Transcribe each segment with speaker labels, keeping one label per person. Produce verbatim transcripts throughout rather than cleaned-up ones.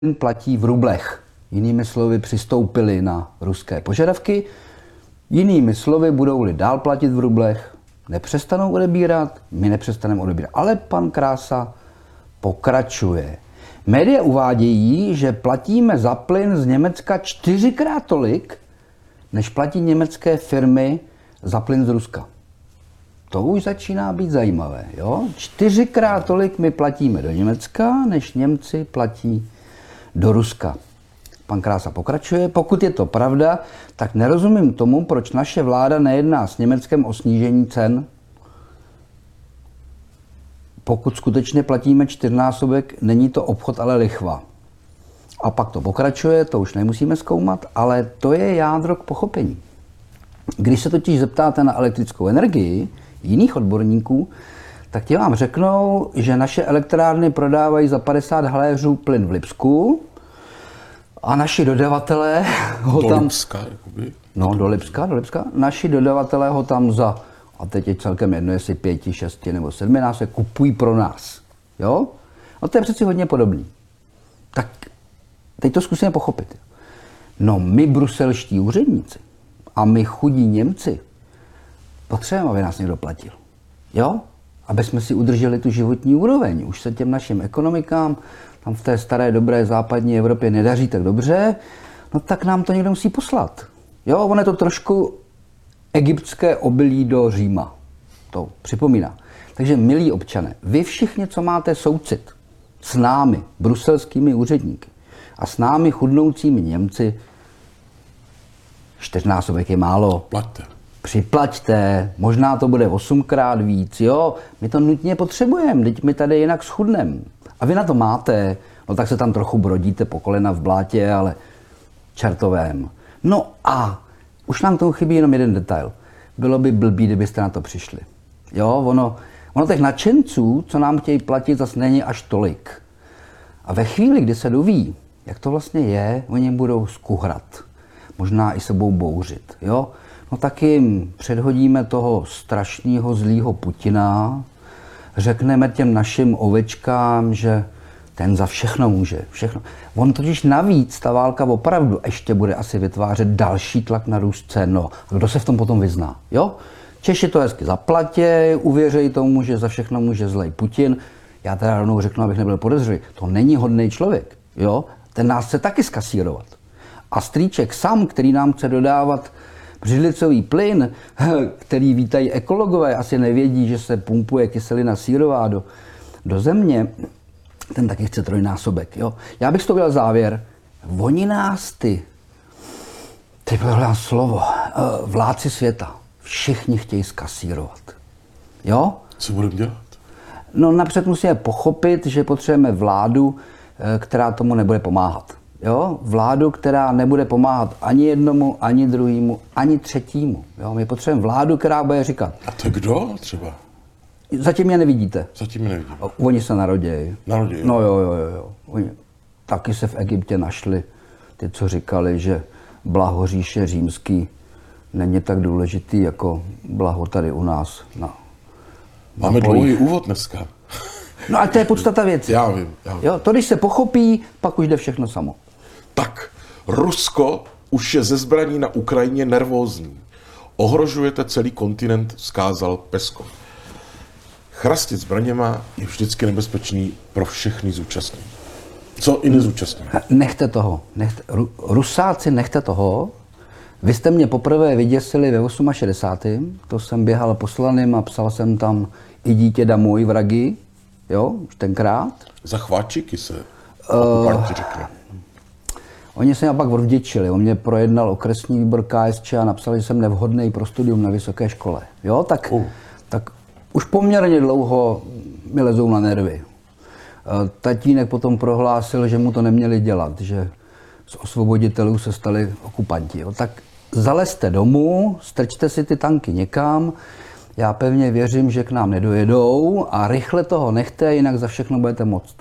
Speaker 1: platí v rublech. Jinými slovy přistoupili na ruské požadavky. Jinými slovy budou-li dál platit v rublech, nepřestanou odebírat, my nepřestaneme odebírat. Ale pan Krása pokračuje. Média uvádějí, že platíme za plyn z Německa čtyřikrát tolik, než platí německé firmy za plyn z Ruska. To už začíná být zajímavé. Jo? Čtyřikrát tolik my platíme do Německa, než Němci platí do Ruska. Pan Krása pokračuje. Pokud je to pravda, tak nerozumím tomu, proč naše vláda nejedná s Německem o snížení cen. Pokud skutečně platíme čtyřnásobek, není to obchod, ale lichva. A pak to pokračuje, to už nemusíme zkoumat, ale to je jádro k pochopení. Když se totiž zeptáte na elektrickou energii jiných odborníků, tak ti vám řeknou, že naše elektrárny prodávají za padesát haléřů plyn v Lipsku a naši dodavatelé ho
Speaker 2: do
Speaker 1: tam...
Speaker 2: Lipska, jakoby.
Speaker 1: No, do Lipska, do Lipska. Naši dodavatelé ho tam za, a teď je celkem jedno, jestli pěti, šesti nebo sedmi nás se kupují pro nás. Jo? No to je přeci hodně podobný. Tak teď to zkusíme pochopit. No my bruselští úředníci a my chudí Němci potřebujeme, aby nás někdo platil. Jo? Aby jsme si udrželi tu životní úroveň. Už se těm našim ekonomikám tam v té staré, dobré západní Evropě nedaří tak dobře, no tak nám to někdo musí poslat. Jo, ono je to trošku egyptské obilí do Říma. To připomíná. Takže milí občané, vy všichni, co máte soucit s námi, bruselskými úředníky a s námi chudnoucími Němci, čtyřnásobek je málo.
Speaker 2: Plaťte.
Speaker 1: Připlaťte, možná to bude osmkrát víc, jo, my to nutně potřebujeme, teď my tady jinak schudneme. A vy na to máte, no tak se tam trochu brodíte po kolena v blátě, ale čertovém. No a už nám tomu chybí jenom jeden detail. Bylo by blbý, kdybyste na to přišli. Jo, ono, ono těch nadšenců, co nám chtějí platit, zase není až tolik. A ve chvíli, kdy se doví, jak to vlastně je, oni budou skuhrat. Možná i se budou bouřit, jo. No tak jim předhodíme toho strašného zlýho Putina, řekneme těm našim ovečkám, že ten za všechno může, všechno. On totiž navíc, ta válka opravdu ještě bude asi vytvářet další tlak na růst cen. No, a kdo se v tom potom vyzná, jo? Češi to hezky zaplatí, uvěřejí tomu, že za všechno může zlej Putin. Já teda rovnou řeknu, abych nebyl podezřelý, to není hodný člověk, jo? Ten nás chce taky skasírovat. A strýček Sam, který nám chce dodávat břidlicový plyn, který vítají ekologové, asi nevědí, že se pumpuje kyselina sírová do, do země, ten taky chce trojnásobek. Jo? Já bych z toho udělal závěr. Oni nás ty, ty bylo slovo, vládci světa, všichni chtějí skasírovat. Jo?
Speaker 2: Co budeme dělat?
Speaker 1: No napřed musíme pochopit, že potřebujeme vládu, která tomu nebude pomáhat. Jo? Vládu, která nebude pomáhat ani jednomu, ani druhému, ani třetímu. Jo? My potřebujeme vládu, která bude říkat.
Speaker 2: A to kdo třeba?
Speaker 1: Zatím je nevidíte.
Speaker 2: Zatím je nevidíme.
Speaker 1: Oni se narodějí.
Speaker 2: Narodějí.
Speaker 1: No jo, jo, jo. Oni taky se v Egyptě našli ty, co říkali, že blaho říše římský není tak důležitý, jako blaho tady u nás. Na,
Speaker 2: Máme
Speaker 1: na
Speaker 2: dlouhý úvod dneska.
Speaker 1: No a to je podstata věci.
Speaker 2: Já vím, já vím.
Speaker 1: Jo, to, když se pochopí, pak už jde všechno samo.
Speaker 2: Tak, Rusko už je ze zbraní na Ukrajině nervózní. Ohrožujete celý kontinent, vzkázal Peskov. Chrastit zbraněma je vždycky nebezpečný pro všechny zúčastnění. Co i nezúčastnění?
Speaker 1: Nechte toho. Nechte, Ru, Rusáci, nechte toho. Vy jste mě poprvé vyděsili ve šedesátém osmém To jsem běhal poslaným a psal jsem tam i dítě da můj vragi. Jo, už tenkrát.
Speaker 2: Za chváčiky se
Speaker 1: Uh,
Speaker 2: okupanti řekne.
Speaker 1: Oni se mě pak odvděčili. On mě projednal okresní výbor K S Č a napsal, že jsem nevhodný pro studium na vysoké škole. Jo, tak,
Speaker 2: uh.
Speaker 1: tak už poměrně dlouho mi lezou na nervy. Tatínek potom prohlásil, že mu to neměli dělat, že z osvoboditelů se stali okupanti. Jo. Tak zalezte domů, strčte si ty tanky někam. Já pevně věřím, že k nám nedojedou a rychle toho nechte, jinak za všechno budete moct.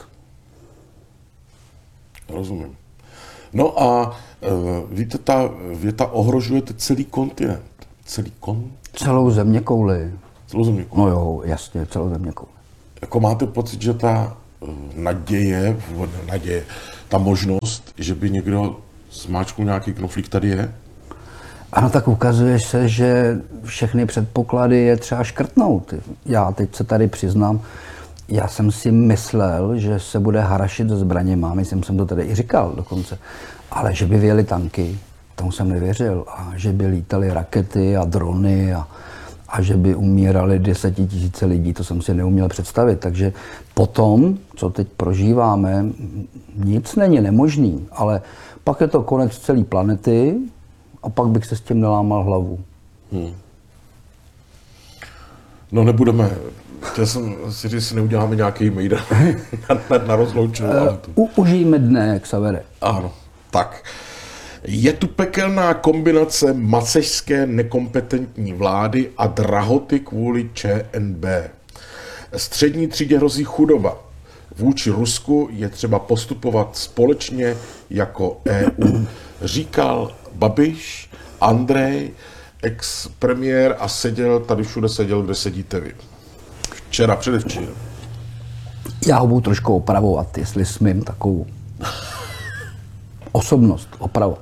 Speaker 2: Rozumím. No a e, víte, ta věta ohrožujete celý kontinent. Celý kon...
Speaker 1: Celou zeměkouli.
Speaker 2: Celou zeměkouli.
Speaker 1: No jo, jasně, celou zeměkouli.
Speaker 2: Jako máte pocit, že ta naděje, naděje, ta možnost, že by někdo zmáčknul nějaký knoflík, tady je?
Speaker 1: Ano, tak ukazuje se, že všechny předpoklady je třeba škrtnout. Já teď se tady přiznám, já jsem si myslel, že se bude harašit se zbraněma, myslím, jsem to tady i říkal dokonce, ale že by vyjeli tanky, tomu jsem nevěřil, a že by lítaly rakety a drony a, a že by umírali desetitisíce lidí, to jsem si neuměl představit. Takže potom, co teď prožíváme, nic není nemožný, ale pak je to konec celé planety a pak bych se s tím nelámal hlavu. Hmm.
Speaker 2: No nebudeme, chtěl jsem si říct, si neuděláme nějaký mejdan na, na, na rozloučenou autu.
Speaker 1: U, užijme dne, Xavere.
Speaker 2: Ano, tak. Je tu pekelná kombinace macešské nekompetentní vlády a drahoty kvůli ČNB. Střední třídě hrozí chudoba. Vůči Rusku je třeba postupovat společně jako E U, říkal Babiš, Andrej, ex-premiér, a seděl, tady všude seděl, kde sedíte vy. Včera, předevčírem.
Speaker 1: Já ho budu trošku opravovat, jestli smím takovou osobnost, oprava.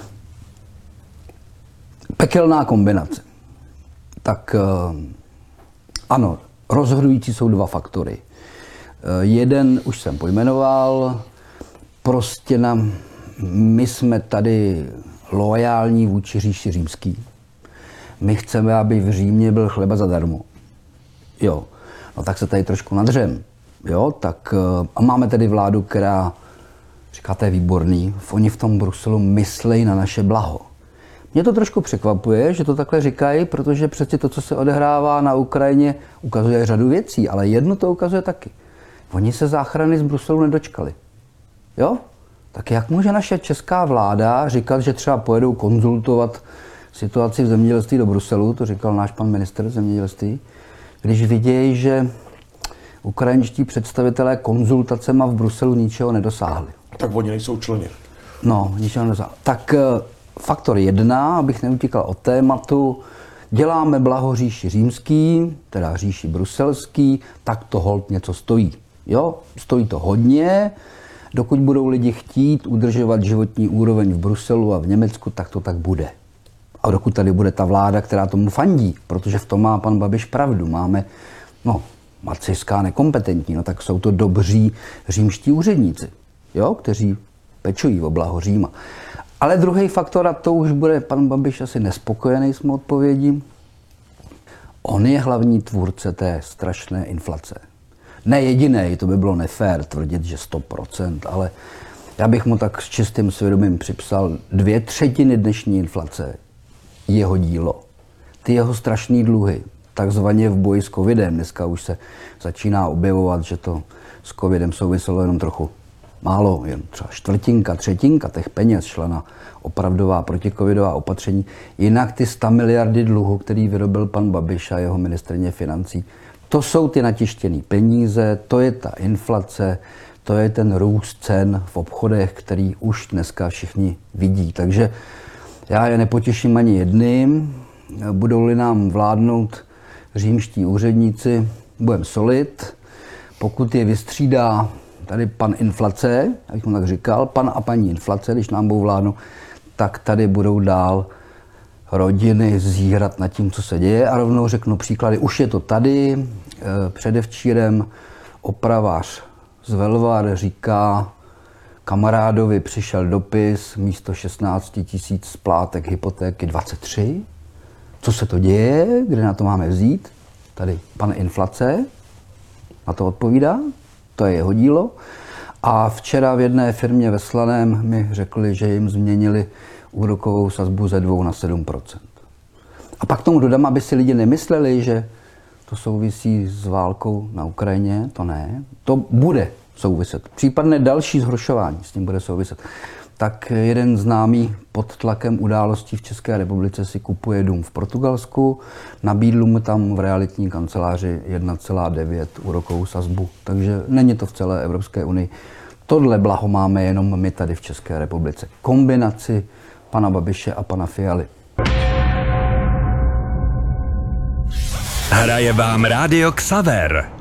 Speaker 1: Pekelná kombinace. Tak ano, rozhodující jsou dva faktory. Jeden už jsem pojmenoval, prostě nám, my jsme tady loajální vůči říši římský. My chceme, aby v Římě byl chleba zadarmo. Jo, no tak se tady trošku nadřem. Jo, tak a máme tady vládu, která říká, to je výborný, oni v tom Bruselu myslejí na naše blaho. Mě to trošku překvapuje, že to takhle říkají, protože přeci to, co se odehrává na Ukrajině, ukazuje řadu věcí, ale jedno to ukazuje taky. Oni se záchrany z Bruselu nedočkali. Jo? Tak jak může naše česká vláda říkat, že třeba pojedou konzultovat situaci v zemědělství do Bruselu, to říkal náš pan ministr zemědělství, když vidějí, že ukrajinští představitelé konzultacema v Bruselu ničeho nedosáhli.
Speaker 2: Tak oni nejsou členi.
Speaker 1: No, ničeho nedosáhli. Tak faktor jedna, abych neutíkal od tématu, děláme blaho říši římský, teda říši bruselský, tak to holt něco stojí. Jo, stojí to hodně, dokud budou lidi chtít udržovat životní úroveň v Bruselu a v Německu, tak to tak bude. A dokud tady bude ta vláda, která tomu fandí, protože v tom má pan Babiš pravdu, máme, no, macejská nekompetentní, no tak jsou to dobří římští úředníci, jo, kteří pečují o blaho Říma. Ale druhý faktor, a to už bude pan Babiš asi nespokojený s mou odpovědí, on je hlavní tvůrce té strašné inflace. Ne jediný, to by bylo nefér tvrdit, že sto procent, ale já bych mu tak s čistým svědomím připsal dvě třetiny dnešní inflace, jeho dílo. Ty jeho strašné dluhy, takzvaně v boji s covidem, dneska už se začíná objevovat, že to s covidem souviselo jenom trochu málo, jen třeba čtvrtinka, třetinka těch peněz šla na opravdová protikovidová opatření. Jinak ty sto miliardy dluhu, který vyrobil pan Babiš a jeho ministryně financí, to jsou ty natištěné peníze, to je ta inflace, to je ten růst cen v obchodech, který už dneska všichni vidí. Takže já je nepotěším ani jedným. Budou-li nám vládnout římští úředníci, budeme solit. Pokud je vystřídá tady pan inflace, jak jsem tak říkal, pan a paní inflace, když nám budou vládnout, tak tady budou dál rodiny zírat nad tím, co se děje. A rovnou řeknu příklady. Už je to tady. Předevčírem opravář z Velvar říká, kamarádovi přišel dopis, místo šestnáct tisíc splátek hypotéky dvacet tři. Co se to děje? Kde na to máme vzít? Tady pan inflace na to odpovídá. To je jeho dílo. A včera v jedné firmě ve Slaném mi řekli, že jim změnili úrokovou sazbu ze dvou na sedm procent. A pak tomu dodám, aby si lidi nemysleli, že to souvisí s válkou na Ukrajině. To ne. To bude souviset. Případné další zhoršování s tím bude souviset. Tak jeden známý pod tlakem událostí v České republice si kupuje dům v Portugalsku, nabídl mu tam v realitní kanceláři jedna celá devět úrokovou sazbu. Takže není to v celé Evropské unii. Tohle blaho máme jenom my tady v České republice. Kombinaci pana Babiše a pana Fialy.
Speaker 3: Hraje vám Rádio Xaver.